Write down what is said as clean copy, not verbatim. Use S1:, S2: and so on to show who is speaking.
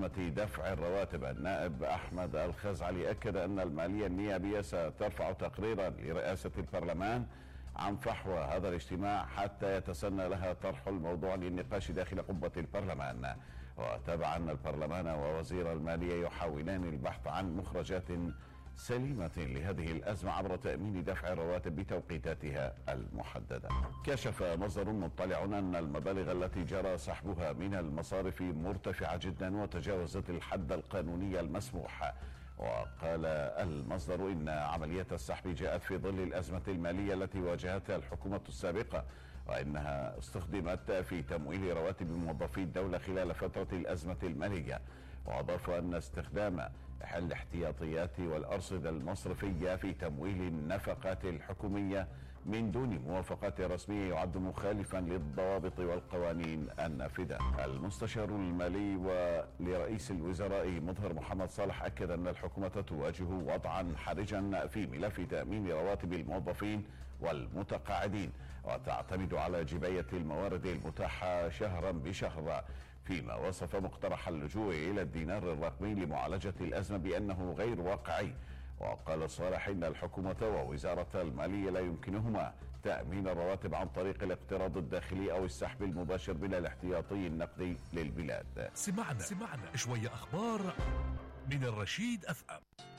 S1: أزمة دفع الرواتب. النائب أحمد الخزعلي أكد أن المالية النيابية سترفع تقريرا لرئاسة البرلمان عن فحوى هذا الاجتماع حتى يتسنى لها طرح الموضوع للنقاش داخل قبة البرلمان. وتابع أن البرلمان ووزير المالية يحاولان البحث عن مخرجات سليمة لهذه الأزمة عبر تأمين دفع الرواتب بتوقيتاتها المحددة. كشف مصدر مطلع أن المبالغ التي جرى سحبها من المصارف مرتفعة جدا وتجاوزت الحد القانوني المسموح. وقال المصدر إن عملية السحب جاءت في ظل الأزمة المالية التي واجهتها الحكومة السابقة، وإنها استخدمت في تمويل رواتب موظفي الدولة خلال فترة الأزمة المالية. وأضاف أن استخدام الاحتياطيات والأرصدة المصرفية في تمويل النفقات الحكومية من دون موافقة رسمية يعد مخالفا للضوابط والقوانين النافذة. المستشار المالي ولرئيس الوزراء مظهر محمد صالح أكد أن الحكومة تواجه وضعا حرجا في ملف تأمين رواتب الموظفين والمتقاعدين، وتعتمد على جباية الموارد المتاحة شهرا بشهر، فيما وصف مقترح اللجوء إلى الدينار الرقمي لمعالجة الأزمة بأنه غير واقعي. وقال صالح إن الحكومة ووزارة المالية لا يمكنهما تأمين الرواتب عن طريق الاقتراض الداخلي أو السحب المباشر من الاحتياطي النقدي للبلاد.
S2: سمعنا شوية أخبار من الرشيد أف أم.